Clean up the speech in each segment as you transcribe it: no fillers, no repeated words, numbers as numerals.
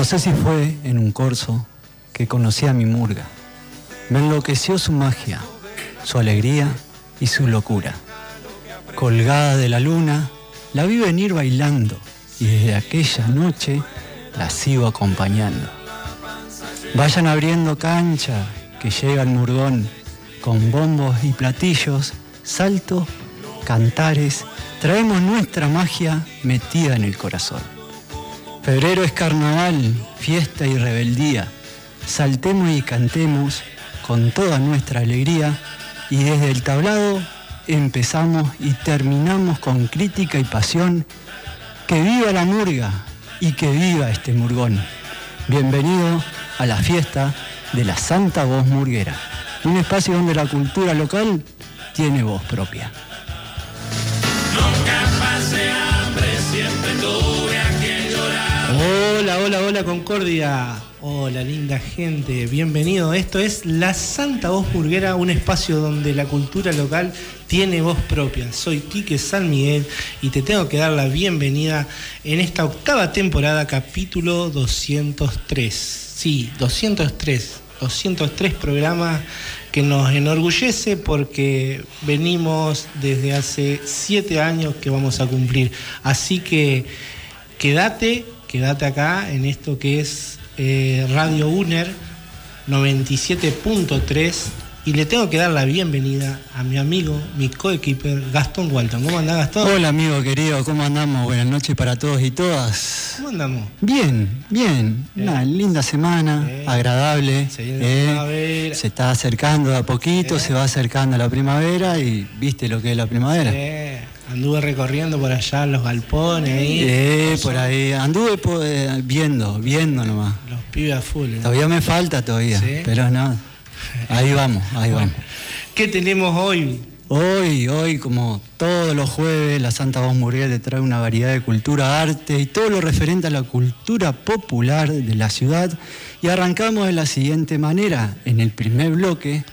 No sé si fue en un corso que conocí a mi murga. Me enloqueció su magia, su alegría y su locura. Colgada de la luna, la vi venir bailando y desde aquella noche la sigo acompañando. Vayan abriendo cancha, que llega el murgón, con bombos y platillos, saltos, cantares, traemos nuestra magia metida en el corazón. Febrero es carnaval, fiesta y rebeldía, saltemos y cantemos con toda nuestra alegría y desde el tablado empezamos y terminamos con crítica y pasión. ¡Que viva la murga y que viva este murgón! Bienvenido a la fiesta de la Santa Voz Murguera, un espacio donde la cultura local tiene voz propia. Nunca pasé hambre, siempre tuve a quien llorar. Hola Concordia, hola linda gente, bienvenido. Esto es la Santa Voz Murguera, un espacio donde la cultura local tiene voz propia. Soy Quique San Miguel y te tengo que dar la bienvenida en esta octava temporada, capítulo 203. Sí, 203 programas que nos enorgullece porque venimos desde hace 7 años que vamos a cumplir. Así que quédate acá en esto que es Radio UNER 97.3 y le tengo que dar la bienvenida a mi amigo, mi coequiper Gastón Walton. ¿Cómo andás, Gastón? Hola amigo querido, ¿cómo andamos? Buenas noches para todos y todas. ¿Cómo andamos? Bien. Una linda semana, agradable. Se está acercando de a poquito, se va acercando la primavera y viste lo que es la primavera. Anduve recorriendo por allá los galpones ahí. Por ahí. Anduve viendo nomás. Los pibes a full. Todavía me falta ¿Sí? Pero no. Ahí vamos. ¿Qué tenemos hoy? Hoy, como todos los jueves, la Santa Voz Murguera te trae una variedad de cultura, arte y todo lo referente a la cultura popular de la ciudad. Y arrancamos de la siguiente manera. En el primer bloque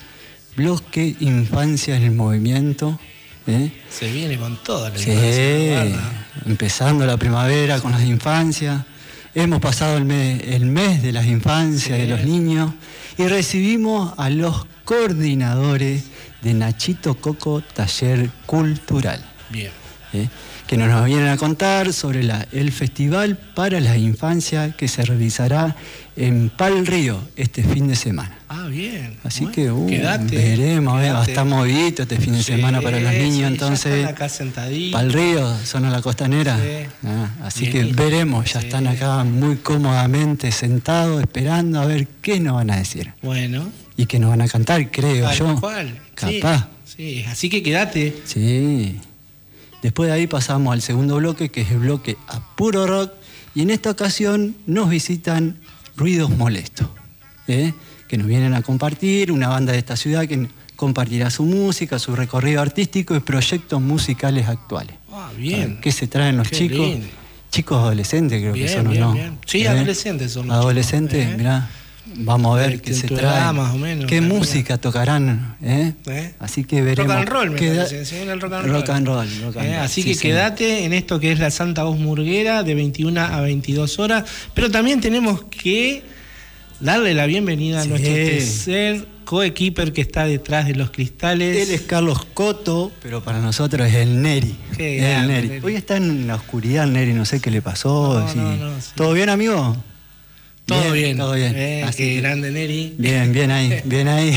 Infancia en el Movimiento. Se viene con toda la infancia. Empezando la primavera con las infancias. Hemos pasado el mes de las infancias, de los niños, y recibimos a los coordinadores de Nachito Coco Taller Cultural. Bien. Que nos vienen a contar sobre el Festival para la Infancia que se realizará en Pal Río este fin de semana. Bien. Así bueno, que veremos, va a estar movidito este fin de semana para los niños, entonces. Ya están acá sentaditos. Pal Río, zona la costanera. Así bien, que veremos, ya están acá muy cómodamente sentados, esperando a ver qué nos van a decir. Bueno. Y que nos van a cantar, creo yo. ¿Cuál? Capaz. Sí, así que quédate. Sí. Después de ahí pasamos al segundo bloque, que es el bloque a puro rock, y en esta ocasión nos visitan Ruidos Molestos, que nos vienen a compartir, una banda de esta ciudad que compartirá su música, su recorrido artístico y proyectos musicales actuales. Bien. ¿Qué se traen los chicos? Lindo. Chicos adolescentes creo que son, ¿o no? Bien. Sí, adolescentes son los adolescentes, chicos. Mirá. Vamos a ver qué se trae, más o menos, qué música tocarán, Así que veremos. Rock and roll, me parece, ¿sí? El rock and roll. Así que quédate en esto que es la Santa Voz Murguera de 21 a 22 horas, pero también tenemos que darle la bienvenida a nuestro tercer coequiper que está detrás de los cristales. Él es Carlos Coto, pero para nosotros es el Neri. El Neri. Hoy está en la oscuridad el Neri, no sé qué le pasó. Sí. ¿Todo bien, amigo? Todo bien. Así qué grande, Neri. Bien ahí.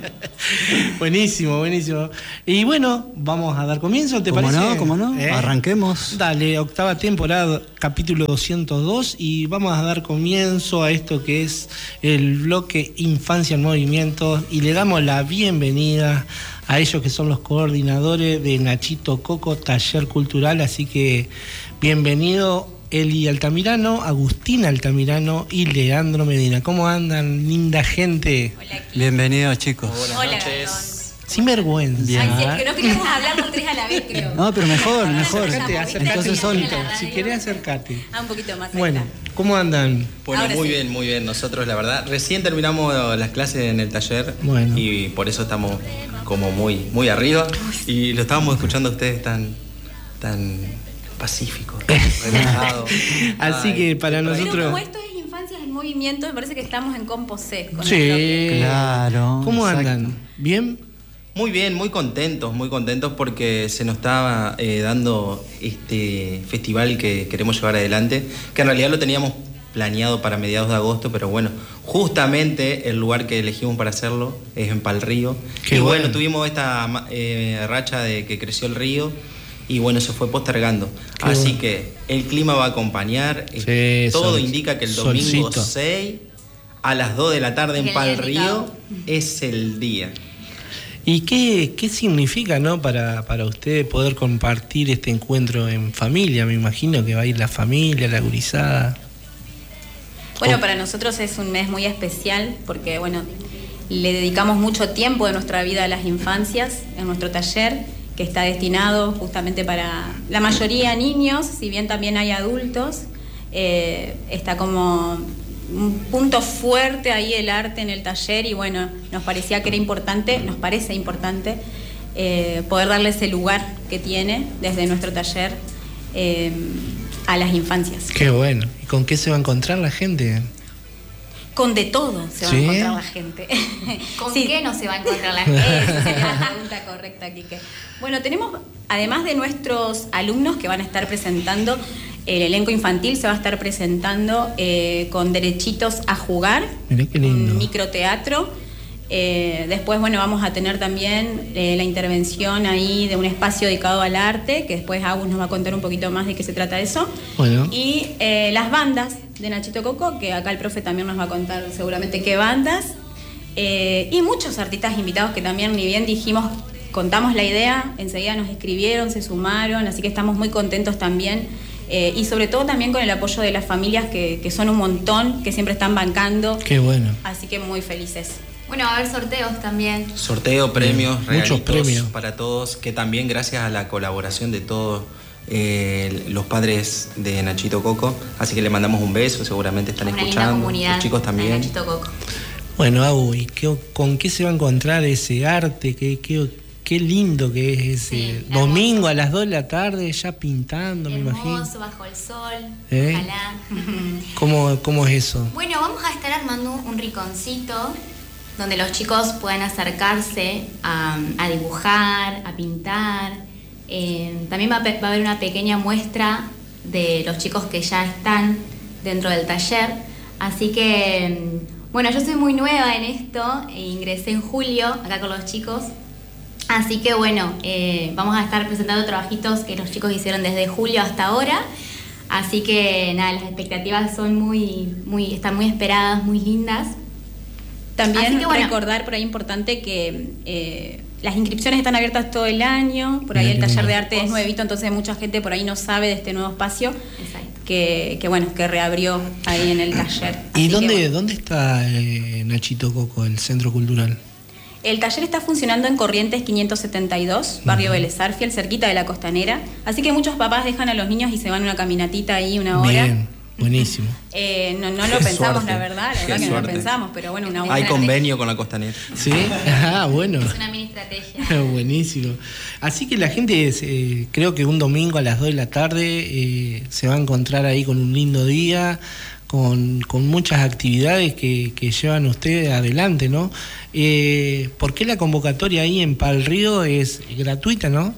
Buenísimo. Y bueno, vamos a dar comienzo, ¿te parece? ¿Cómo no? Arranquemos. Dale, octava temporada, capítulo 202, y vamos a dar comienzo a esto que es el bloque Infancia en Movimiento, y le damos la bienvenida a ellos que son los coordinadores de Nachito Coco Taller Cultural, así que bienvenido Eli Altamirano, Agustín Altamirano y Leandro Medina. ¿Cómo andan, linda gente? Hola. Bienvenidos, chicos. Buenas noches. Sin vergüenza. Ay, sí, es que no queríamos hablar los tres a la vez, creo. No, pero mejor. Acércate. Entonces Si querés acércate. Un poquito más. Bueno, ¿cómo andan? Bueno, Ahora muy sí. bien. Nosotros, la verdad, recién terminamos las clases en el taller. Bueno. Y por eso estamos como muy arriba. Y lo estábamos escuchando a ustedes tan pacíficos, relajados. Así que para Pero nosotros... como esto es Infancias en movimiento, me parece que estamos en Compo C. Con Sí, el bloque. Claro. ¿Cómo exacto. andan? ¿Bien? Muy bien, muy contentos porque se nos estaba dando este festival que queremos llevar adelante, que en realidad lo teníamos planeado para mediados de agosto, pero bueno, justamente el lugar que elegimos para hacerlo es en Pal Río. Qué y bueno, bueno. tuvimos esta racha de que creció el río y bueno, se fue postergando. Qué Así bueno. que el clima va a acompañar. Sí, Todo sol- indica que el domingo solcito. 6 a las 2 de la tarde Es en el Pal día Río indicado. es el día. ¿Y qué significa, no, para ustedes poder compartir este encuentro en familia? Me imagino que va a ir la familia, la gurizada. Bueno, para nosotros es un mes muy especial porque, bueno, le dedicamos mucho tiempo de nuestra vida a las infancias en nuestro taller, que está destinado justamente para la mayoría niños, si bien también hay adultos. Está como un punto fuerte ahí el arte en el taller y bueno, nos parecía que era importante, nos parece importante poder darle ese lugar que tiene desde nuestro taller a las infancias. Qué bueno. ¿Y con qué se va a encontrar la gente? Con de todo se va ¿Sí? a encontrar la gente. ¿Con Sí. qué no se va a encontrar la gente? Esa sería la pregunta correcta, Quique. Bueno, tenemos, además de nuestros alumnos que van a estar presentando, el elenco infantil se va a estar presentando con Derechitos a Jugar, Mirá qué lindo. un microteatro. Después, bueno, vamos a tener también la intervención ahí de un espacio dedicado al arte, que después Agus nos va a contar un poquito más de qué se trata eso. Bueno. Y las bandas de Nachito Coco, que acá el profe también nos va a contar seguramente qué bandas. Y muchos artistas invitados que también, ni bien dijimos, contamos la idea, enseguida nos escribieron, se sumaron, así que estamos muy contentos también. Y sobre todo también con el apoyo de las familias que son un montón, que siempre están bancando. Qué bueno. Así que muy felices. Bueno, va a haber sorteos también. Sorteo, premios, Muchos regalitos premios. para todos, que también gracias a la colaboración de todos los padres de Nachito Coco, así que le mandamos un beso, seguramente están Una linda escuchando, comunidad los chicos de también. Nachito Coco. Bueno, Agu, ¿y con qué se va a encontrar ese arte? Qué lindo que es ese Sí, domingo hermoso. a las 2 de la tarde ya pintando, me imagino. Hermoso, bajo el sol, ¿Eh? ojalá. ¿Cómo es eso? Bueno, vamos a estar armando un rinconcito donde los chicos puedan acercarse a dibujar, a pintar. También va a haber una pequeña muestra de los chicos que ya están dentro del taller. Así que, bueno, yo soy muy nueva en esto, ingresé en julio acá con los chicos. Así que bueno, vamos a estar presentando trabajitos que los chicos hicieron desde julio hasta ahora. Así que nada, las expectativas son están muy esperadas, muy lindas. También Así que, bueno. recordar por ahí importante que las inscripciones están abiertas todo el año, por ahí Mirá el qué taller lindo. de arte es nuevito, entonces mucha gente por ahí no sabe de este nuevo espacio Exacto. que reabrió ahí en el taller. ¿Y Así que, bueno. dónde está Nachito Coco, el centro cultural? El taller está funcionando en Corrientes 572, barrio Vélez Arfiel, cerquita de la Costanera, así que muchos papás dejan a los niños y se van una caminatita ahí una hora. Bien, buenísimo. No lo Qué pensamos, suerte, la verdad qué que no lo suerte. pensamos, pero bueno, una buena Hay estrategia. convenio con la Costanera. ¿Sí? Ah, bueno. Es una mini estrategia. Buenísimo. Así que la gente, creo que un domingo a las 2 de la tarde se va a encontrar ahí con un lindo día, con muchas actividades que llevan ustedes adelante, ¿no? ¿Por qué la convocatoria ahí en Pal Río es gratuita, no?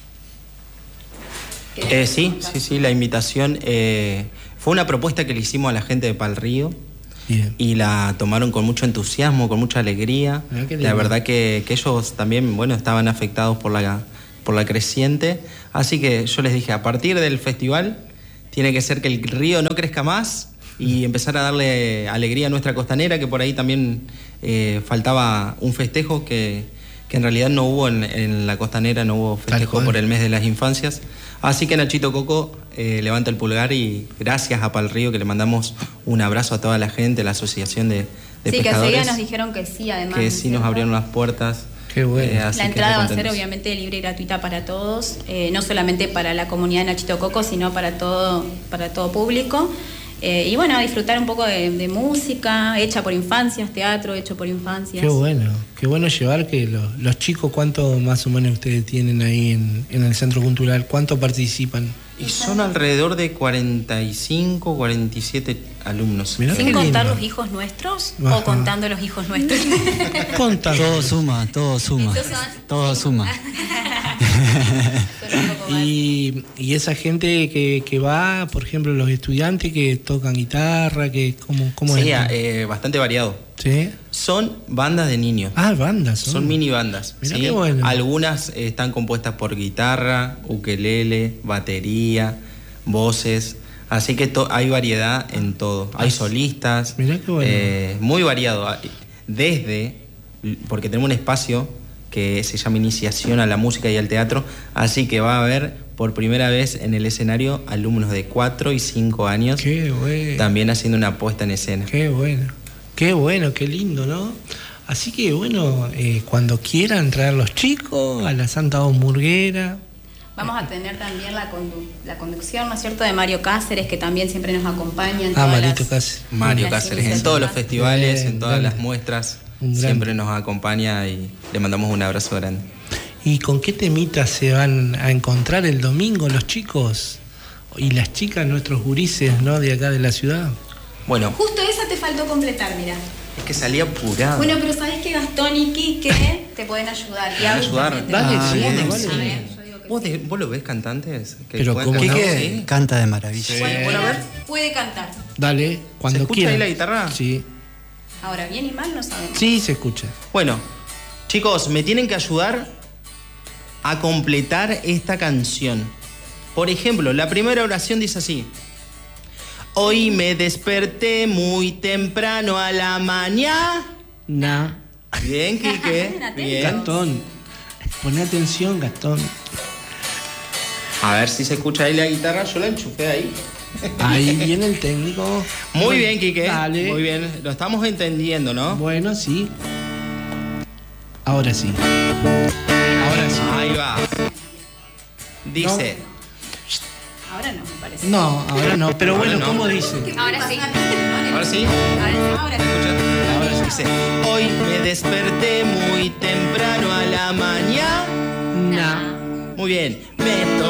Sí, la invitación fue una propuesta que le hicimos a la gente de Pal Río. Bien. Y la tomaron con mucho entusiasmo, con mucha alegría. Mirá qué lindo. La verdad que ellos también, bueno, estaban afectados por la creciente. Así que yo les dije, a partir del festival tiene que ser que el río no crezca más y empezar a darle alegría a nuestra costanera, que por ahí también faltaba un festejo que en realidad no hubo en la costanera, no hubo festejo cual. por el mes de las infancias. Así que Nachito Coco levanta el pulgar y gracias a Pal Río, que le mandamos un abrazo a toda la gente, la asociación de Sí, que pescadores, enseguida nos dijeron que sí, además. que ¿no sí es nos cierto? abrieron las puertas. Qué bueno. Así La que entrada va a ser contentos. obviamente libre y gratuita para todos, no solamente para la comunidad de Nachito Coco, sino para todo público. Y bueno, disfrutar un poco de música, hecha por infancias, teatro hecho por infancias. Qué bueno llevar que los chicos, ¿cuánto más o menos ustedes tienen ahí en el centro cultural? ¿Cuánto participan? Y son alrededor de 45, 47 alumnos. Mirá ¿Sin qué contar lindo. los hijos nuestros Ajá. o contando los hijos nuestros? Contame. Todo suma, Entonces, todo suma. Son un poco más. Y esa gente que va, por ejemplo, los estudiantes que tocan guitarra, que ¿cómo Sí, es? bastante variado. ¿Sí? Son bandas de niños. Ah, bandas. Son mini bandas. Mirá ¿sí? qué bueno. Algunas están compuestas por guitarra, ukelele, batería, voces. Así que hay variedad en todo. Hay solistas. Mirá qué bueno. Muy variado. Porque tenemos un espacio que se llama Iniciación a la Música y al Teatro. Así que va a haber por primera vez en el escenario alumnos de 4 y 5 años. Qué bueno. También haciendo una puesta en escena. Qué bueno. Qué bueno, qué lindo, ¿no? Así que bueno, cuando quieran traer los chicos a la Santa Hamburguera. Vamos a tener también la conducción, ¿no es cierto?, de Mario Cáceres, que también siempre nos acompaña en todas Marito las- Cáceres. Mario las Cáceres, en iniciativas. todos los festivales, Bien, en todas grande. las muestras, Un grande. siempre nos acompaña y le mandamos un abrazo grande. ¿Y con qué temitas se van a encontrar el domingo los chicos y las chicas, nuestros gurises, ¿no?, de acá de la ciudad? Bueno, Justo esa te faltó completar, mira. es que salía apurado. Bueno, pero sabes que Gastón y Quique te pueden ayudar. Y ¿Me van a Agus ayudar? también te Dale, va a sí, ayudar. dale, A sí. ver, yo digo que ¿Vos, sí. vos lo ves cantantes? Que Pero pueden ¿cómo cantar? no? Sí. Canta de maravilla. Bueno, a ver. Puede cantar. Dale, cuando ¿Se escucha quieran. ahí la guitarra? Sí. Ahora, bien y mal no sabemos. Sí, se escucha. Bueno, chicos, me tienen que ayudar a completar esta canción. Por ejemplo, la primera oración dice así. Hoy me desperté muy temprano a la mañana. Bien, Quique. Bien. Gastón, poné atención, Gastón. A ver si se escucha ahí la guitarra. Yo la enchufé ahí. Ahí viene el técnico. Muy bien, Quique. Dale. Muy bien. Lo estamos entendiendo, ¿no? Bueno, sí. Ahora sí. Ahora sí. Ahí va. Dice. Ahora no, me parece. No, ahora no. Pero Ahora bueno, no. ¿cómo dice? Ahora sí. Ahora sí. Ahora sí. ¿Escucha? Ahora sí. Dice. Hoy me desperté muy temprano a la mañana. Nah. Muy bien. Me